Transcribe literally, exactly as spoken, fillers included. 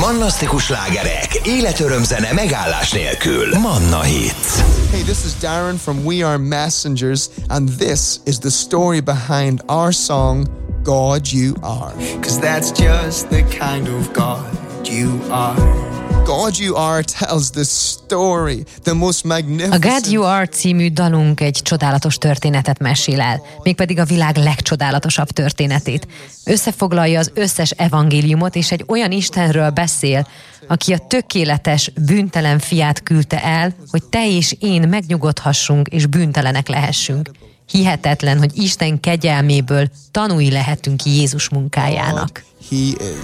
Mannasztikus slágerek, életörömzene megállás nélkül. Manna Hits. Hey, this is Darren from We Are Messengers, and this is the story behind our song, God You Are. 'Cause that's just the kind of God you are. God You Are tells the story, the most magnificent... A God You Are című dalunk egy csodálatos történetet mesél el, mégpedig a világ legcsodálatosabb történetét. Összefoglalja az összes evangéliumot, és egy olyan Istenről beszél, aki a tökéletes, bűntelen fiát küldte el, hogy te és én megnyugodhassunk és bűntelenek lehessünk. Hihetetlen, hogy Isten kegyelméből tanúi lehetünk Jézus munkájának. He is.